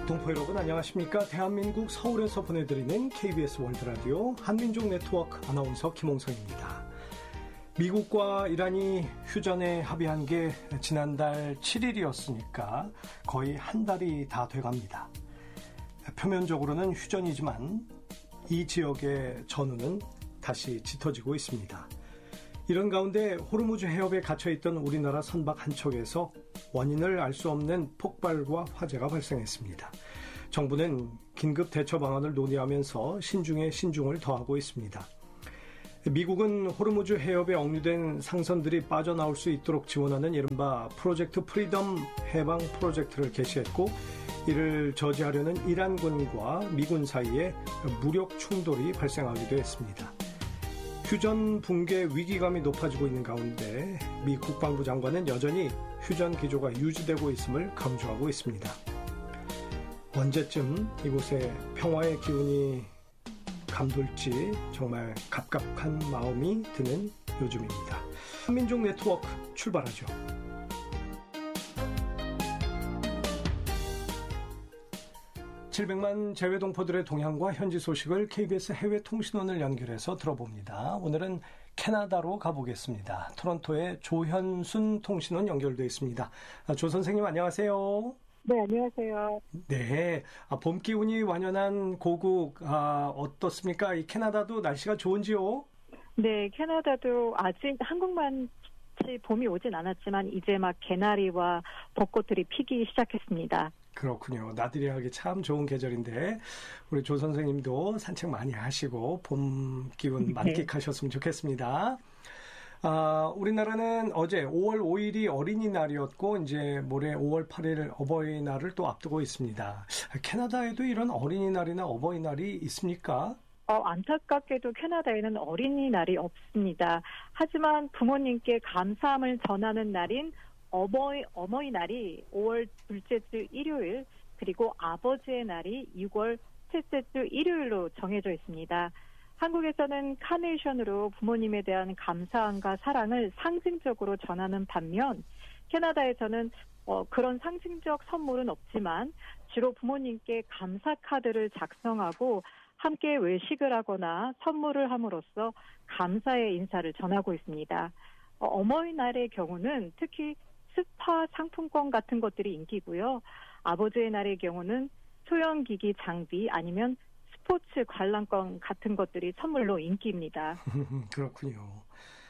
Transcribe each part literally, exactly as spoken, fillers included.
동포 여러분 안녕하십니까? 대한민국 서울에서 보내드리는 케이비에스 월드라디오 한민족 네트워크 아나운서 김홍성입니다. 미국과 이란이 휴전에 합의한 게 지난달 칠 일이었으니까 거의 한 달이 다 돼갑니다. 표면적으로는 휴전이지만 이 지역의 전후는 다시 짙어지고 있습니다. 이런 가운데 호르무즈 해협에 갇혀있던 우리나라 선박 한 척에서 원인을 알 수 없는 폭발과 화재가 발생했습니다. 정부는 긴급 대처 방안을 논의하면서 신중에 신중을 더하고 있습니다. 미국은 호르무즈 해협에 억류된 상선들이 빠져나올 수 있도록 지원하는 이른바 프로젝트 프리덤 해방 프로젝트를 개시했고, 이를 저지하려는 이란군과 미군 사이에 무력 충돌이 발생하기도 했습니다. 휴전 붕괴 위기감이 높아지고 있는 가운데 미 국방부 장관은 여전히 휴전 기조가 유지되고 있음을 강조하고 있습니다. 언제쯤 이곳에 평화의 기운이 감돌지 정말 갑갑한 마음이 드는 요즘입니다. 한민족 네트워크 출발하죠. 칠백만 재외동포들의 동향과 현지 소식을 케이비에스 해외통신원을 연결해서 들어봅니다. 오늘은 캐나다로 가보겠습니다. 토론토에 조현순 통신원 연결되어 있습니다. 조 선생님 안녕하세요. 네, 안녕하세요. 네, 아, 봄 기운이 완연한 고국, 아, 어떻습니까? 이 캐나다도 날씨가 좋은지요? 네, 캐나다도 아직 한국만 봄이 오진 않았지만 이제 막 개나리와 벚꽃들이 피기 시작했습니다. 그렇군요. 나들이 하기 참 좋은 계절인데 우리 조 선생님도 산책 많이 하시고 봄 기운 만끽하셨으면 좋겠습니다. 아, 우리나라는 어제 오월 오일이 어린이날이었고 이제 모레 오월 팔일 어버이날을 또 앞두고 있습니다. 캐나다에도 이런 어린이날이나 어버이날이 있습니까? 어, 안타깝게도 캐나다에는 어린이날이 없습니다. 하지만 부모님께 감사함을 전하는 날인 어버이, 어머니날이 오월 둘째 주 일요일, 그리고 아버지의 날이 유월 셋째 주 일요일로 정해져 있습니다. 한국에서는 카네이션으로 부모님에 대한 감사함과 사랑을 상징적으로 전하는 반면, 캐나다에서는 어, 그런 상징적 선물은 없지만 주로 부모님께 감사 카드를 작성하고 함께 외식을 하거나 선물을 함으로써 감사의 인사를 전하고 있습니다. 어, 어머니날의 경우는 특히 스파 상품권 같은 것들이 인기고요. 아버지의 날의 경우는 소형기기 장비 아니면 스포츠 관람권 같은 것들이 선물로 인기입니다. 그렇군요.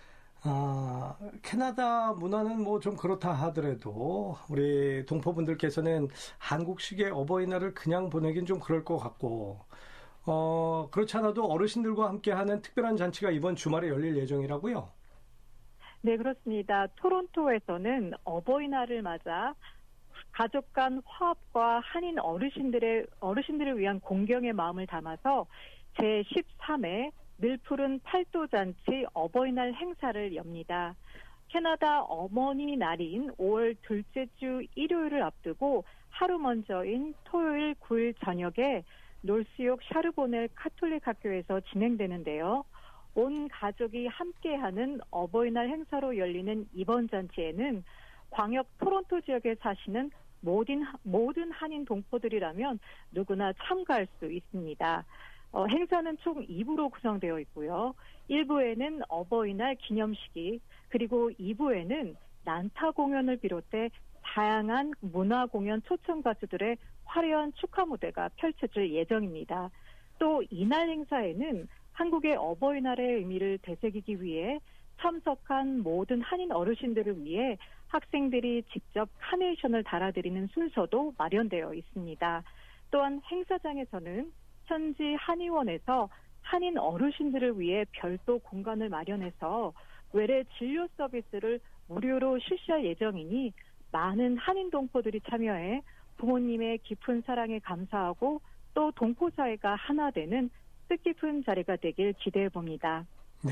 아, 캐나다 문화는 뭐 좀 그렇다 하더라도 우리 동포분들께서는 한국식의 어버이날을 그냥 보내긴 좀 그럴 것 같고, 어, 그렇지 않아도 어르신들과 함께하는 특별한 잔치가 이번 주말에 열릴 예정이라고요? 네, 그렇습니다. 토론토에서는 어버이날을 맞아 가족 간 화합과 한인 어르신들의, 어르신들을 위한 공경의 마음을 담아서 제십삼 회 늘푸른 팔도잔치 어버이날 행사를 엽니다. 캐나다 어머니 날인 오월 둘째 주 일요일을 앞두고 하루 먼저인 토요일 구일 저녁에 놀스욕 샤르보넬 카톨릭 학교에서 진행되는데요. 온 가족이 함께하는 어버이날 행사로 열리는 이번 잔치에는 광역 토론토 지역에 사시는 모든, 모든 한인 동포들이라면 누구나 참가할 수 있습니다. 어, 행사는 총 이 부로 구성되어 있고요. 일 부에는 어버이날 기념식이, 그리고 이 부에는 난타 공연을 비롯해 다양한 문화 공연 초청 가수들의 화려한 축하 무대가 펼쳐질 예정입니다. 또 이날 행사에는 한국의 어버이날의 의미를 되새기기 위해 참석한 모든 한인 어르신들을 위해 학생들이 직접 카네이션을 달아드리는 순서도 마련되어 있습니다. 또한 행사장에서는 현지 한의원에서 한인 어르신들을 위해 별도 공간을 마련해서 외래 진료 서비스를 무료로 실시할 예정이니 많은 한인 동포들이 참여해 부모님의 깊은 사랑에 감사하고 또 동포 사회가 하나 되는 뜻깊은 자리가 되길 기대해 봅니다. 네,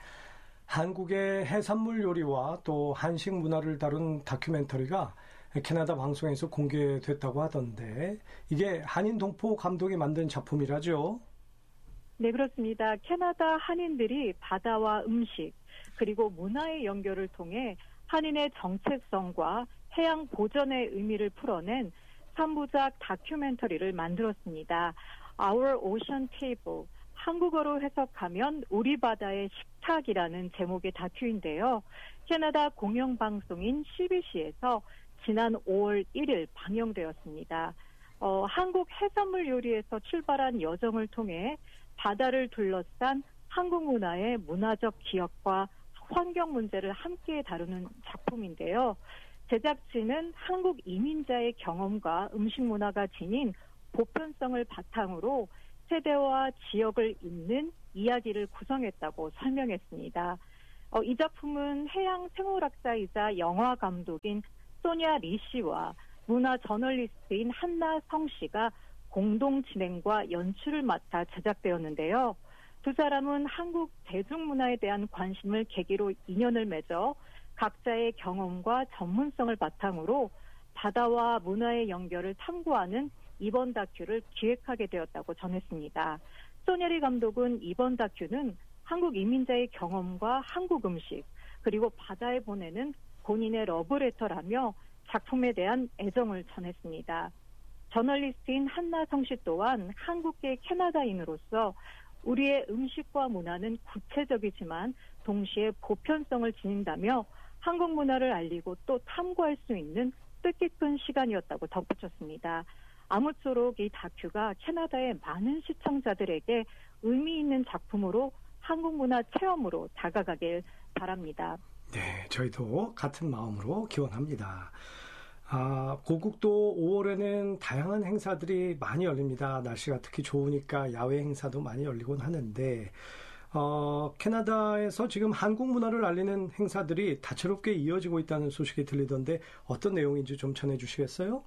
한국의 해산물 요리와 또 한식 문화를 다룬 다큐멘터리가 캐나다 방송에서 공개됐다고 하던데 이게 한인 동포 감독이 만든 작품이라죠? 네, 그렇습니다. 캐나다 한인들이 바다와 음식 그리고 문화의 연결을 통해 한인의 정체성과 해양 보전의 의미를 풀어낸 삼 부작 다큐멘터리를 만들었습니다. Our Ocean Table, 한국어로 해석하면 우리 바다의 식탁이라는 제목의 다큐인데요. 캐나다 공영방송인 씨비씨에서 지난 오월 일일 방영되었습니다. 어, 한국 해산물 요리에서 출발한 여정을 통해 바다를 둘러싼 한국 문화의 문화적 기억과 환경 문제를 함께 다루는 작품인데요. 제작진은 한국 이민자의 경험과 음식 문화가 지닌 보편성을 바탕으로 세대와 지역을 잇는 이야기를 구성했다고 설명했습니다. 어, 이 작품은 해양 생물학자이자 영화 감독인 소냐 리 씨와 문화 저널리스트인 한나성 씨가 공동 진행과 연출을 맡아 제작되었는데요. 두 사람은 한국 대중문화에 대한 관심을 계기로 인연을 맺어 각자의 경험과 전문성을 바탕으로 바다와 문화의 연결을 탐구하는 이번 다큐를 기획하게 되었다고 전했습니다. 소냐리 감독은 이번 다큐는 한국 이민자의 경험과 한국 음식, 그리고 바다에 보내는 본인의 러브레터라며 작품에 대한 애정을 전했습니다. 저널리스트인 한나성 씨 또한 한국계 캐나다인으로서 우리의 음식과 문화는 구체적이지만 동시에 보편성을 지닌다며 한국 문화를 알리고 또 탐구할 수 있는 뜻깊은 시간이었다고 덧붙였습니다. 아무쪼록 이 다큐가 캐나다의 많은 시청자들에게 의미 있는 작품으로 한국 문화 체험으로 다가가길 바랍니다. 네, 저희도 같은 마음으로 기원합니다. 아, 고국도 오월에는 다양한 행사들이 많이 열립니다. 날씨가 특히 좋으니까 야외 행사도 많이 열리곤 하는데 어, 캐나다에서 지금 한국 문화를 알리는 행사들이 다채롭게 이어지고 있다는 소식이 들리던데 어떤 내용인지 좀 전해주시겠어요?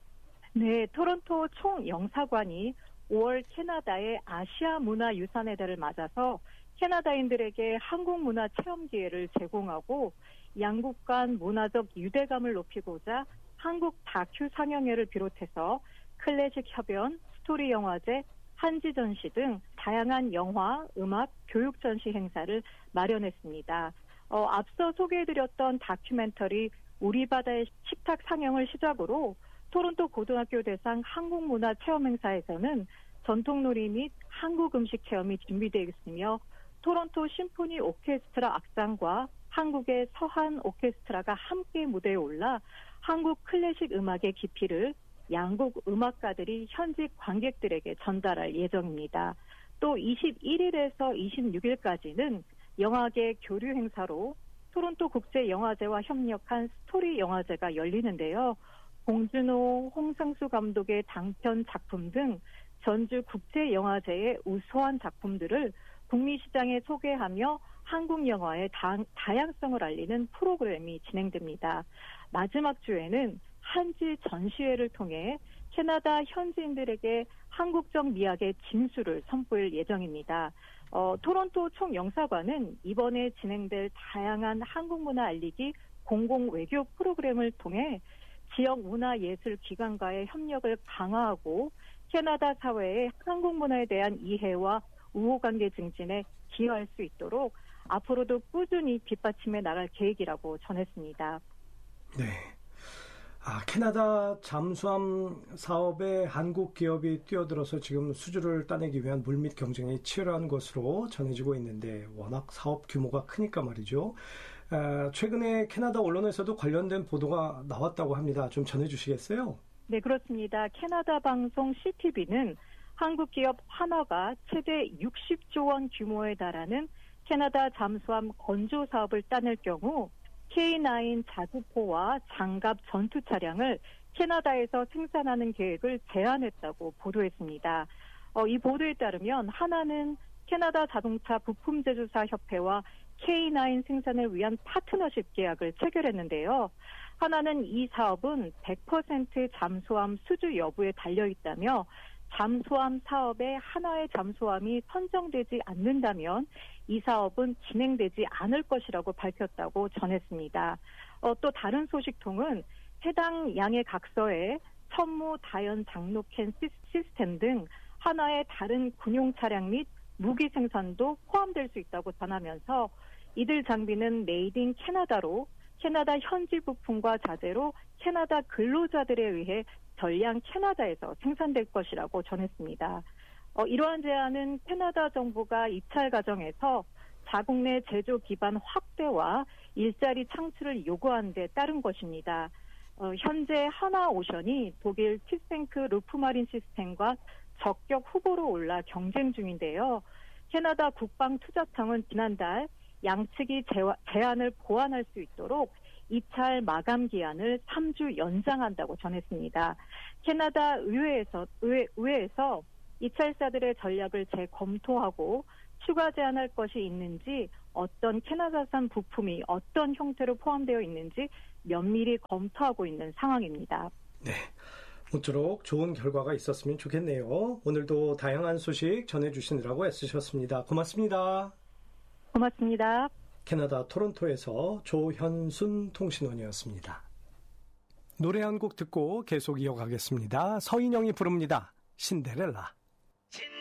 네, 토론토 총영사관이 오월 캐나다의 아시아 문화유산의 달을 맞아서 캐나다인들에게 한국 문화 체험 기회를 제공하고 양국 간 문화적 유대감을 높이고자 한국 다큐 상영회를 비롯해서 클래식 협연, 스토리 영화제, 한지 전시 등 다양한 영화, 음악, 교육 전시 행사를 마련했습니다. 어, 앞서 소개해드렸던 다큐멘터리 우리 바다의 식탁 상영을 시작으로 토론토 고등학교 대상 한국문화 체험 행사에서는 전통놀이 및 한국 음식 체험이 준비되어 있으며 토론토 심포니 오케스트라 악단과 한국의 서한 오케스트라가 함께 무대에 올라 한국 클래식 음악의 깊이를 양국 음악가들이 현지 관객들에게 전달할 예정입니다. 또 이십일일에서 이십육일까지는 영화계 교류 행사로 토론토 국제영화제와 협력한 스토리 영화제가 열리는데요. 봉준호, 홍상수 감독의 장편 작품 등 전주 국제영화제의 우수한 작품들을 북미시장에 소개하며 한국 영화의 다, 다양성을 알리는 프로그램이 진행됩니다. 마지막 주에는 한지 전시회를 통해 캐나다 현지인들에게 한국적 미학의 진수를 선보일 예정입니다. 어, 토론토 총영사관은 이번에 진행될 다양한 한국 문화 알리기 공공외교 프로그램을 통해 지역 문화예술기관과의 협력을 강화하고 캐나다 사회의 한국 문화에 대한 이해와 우호관계 증진에 기여할 수 있도록 앞으로도 꾸준히 뒷받침해 나갈 계획이라고 전했습니다. 네. 아, 캐나다 잠수함 사업에 한국 기업이 뛰어들어서 지금 수주를 따내기 위한 물밑 경쟁이 치열한 것으로 전해지고 있는데 워낙 사업 규모가 크니까 말이죠. 아, 최근에 캐나다 언론에서도 관련된 보도가 나왔다고 합니다. 좀 전해주시겠어요? 네, 그렇습니다. 캐나다 방송 씨티비는 한국 기업 하나가 최대 육십조 원 규모에 달하는 캐나다 잠수함 건조 사업을 따낼 경우 케이 나인 자주포와 장갑 전투 차량을 캐나다에서 생산하는 계획을 제안했다고 보도했습니다. 어, 이 보도에 따르면 하나는 캐나다 자동차 부품 제조사 협회와 케이 나인 생산을 위한 파트너십 계약을 체결했는데요. 하나는 이 사업은 백 퍼센트 잠수함 수주 여부에 달려있다며 잠수함 사업에 하나의 잠수함이 선정되지 않는다면 이 사업은 진행되지 않을 것이라고 밝혔다고 전했습니다. 어, 또 다른 소식통은 해당 양의 각서에 천무, 다연, 장로캔 시스템 등 하나의 다른 군용 차량 및 무기 생산도 포함될 수 있다고 전하면서 이들 장비는 메이드 인 캐나다로 캐나다 현지 부품과 자재로 캐나다 근로자들에 의해 전량 캐나다에서 생산될 것이라고 전했습니다. 어, 이러한 제안은 캐나다 정부가 입찰 과정에서 자국 내 제조 기반 확대와 일자리 창출을 요구한 데 따른 것입니다. 어, 현재 하나오션이 독일 티스탱크 루프마린 시스템과 적격 후보로 올라 경쟁 중인데요. 캐나다 국방투자청은 지난달 양측이 제안을 보완할 수 있도록 입찰 마감 기한을 삼 주 연장한다고 전했습니다. 캐나다 의회에서, 의회, 의회에서 입찰사들의 전략을 재검토하고 추가 제안할 것이 있는지, 어떤 캐나다산 부품이 어떤 형태로 포함되어 있는지 면밀히 검토하고 있는 상황입니다. 네, 모쪼록 좋은 결과가 있었으면 좋겠네요. 오늘도 다양한 소식 전해주시느라고 애쓰셨습니다. 고맙습니다. 고맙습니다. 캐나다 토론토에서 조현순 통신원이었습니다. 노래 한 곡 듣고 계속 이어가겠습니다. 서인영이 부릅니다. 신데렐라.